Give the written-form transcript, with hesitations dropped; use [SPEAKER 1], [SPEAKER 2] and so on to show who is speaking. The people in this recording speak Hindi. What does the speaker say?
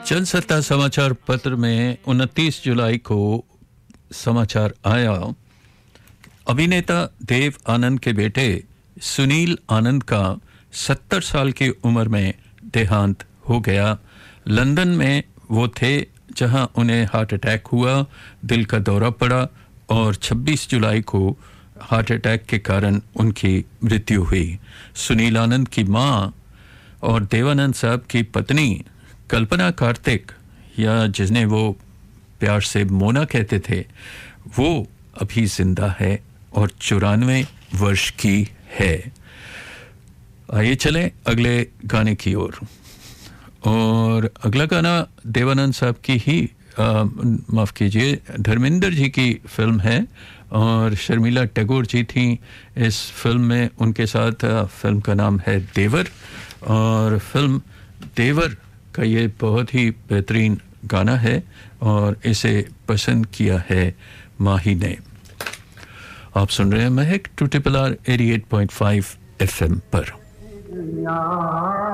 [SPEAKER 1] जनसत्ता समाचार पत्र में 29 जुलाई को समाचार आया, अभिनेता देव आनंद के बेटे सुनील आनंद का 70 साल की उम्र में देहांत हो गया। लंदन में वो थे जहां उन्हें हार्ट अटैक हुआ, दिल का दौरा पड़ा और 26 जुलाई को हार्ट अटैक के कारण उनकी मृत्यु हुई। सुनील आनंद की मां और देवानंद साहब की पत्नी कल्पना कार्तिक, या जिन्हें वो प्यार से मोना कहते थे, वो अभी जिंदा है और 94 वर्ष की है। आइए चलें अगले गाने की ओर। और अगला गाना देवानंद साहब की ही माफ़ कीजिए, धर्मेंद्र जी की फिल्म है और शर्मिला टैगोर जी थी इस फिल्म में उनके साथ। फिल्म का नाम है देवर और फिल्म देवर का ये बहुत ही बेहतरीन गाना है और इसे पसंद किया है माही ने। आप सुन रहे हैं महक 2RR 88.5 FM पर।